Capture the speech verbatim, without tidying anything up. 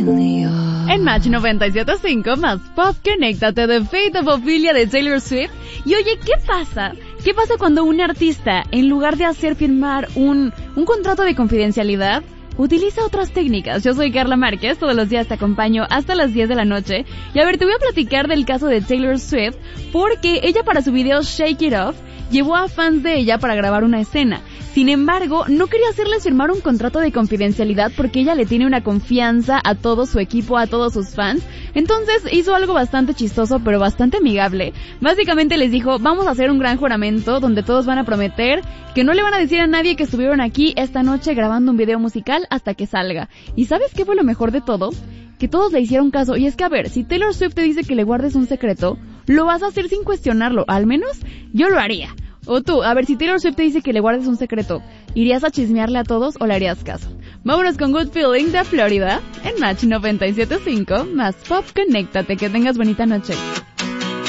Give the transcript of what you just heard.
En Match noventa y siete punto cinco, más pop, conéctate de Fate of Ophelia de Taylor Swift. Y oye, ¿qué pasa? ¿Qué pasa cuando un artista, en lugar de hacer firmar un, un contrato de confidencialidad, utiliza otras técnicas? Yo soy Carla Márquez, todos los días te acompaño hasta las diez de la noche. Y a ver, te voy a platicar del caso de Taylor Swift, porque ella para su video Shake It Off, llevó a fans de ella para grabar una escena. Sin embargo, no quería hacerles firmar un contrato de confidencialidad porque ella le tiene una confianza a todo su equipo, a todos sus fans. Entonces hizo algo bastante chistoso, pero bastante amigable. Básicamente les dijo, vamos a hacer un gran juramento donde todos van a prometer que no le van a decir a nadie que estuvieron aquí esta noche grabando un video musical hasta que salga. ¿Y sabes qué fue lo mejor de todo? Que todos le hicieron caso. Y es que, a ver, si Taylor Swift te dice que le guardes un secreto, lo vas a hacer sin cuestionarlo. Al menos yo lo haría. O tú, a ver, si Taylor Swift te dice que le guardes un secreto, ¿irías a chismearle a todos o le harías caso? Vámonos con Good Feeling de Florida en Match noventa y siete punto cinco, más pop, conéctate, que tengas bonita noche.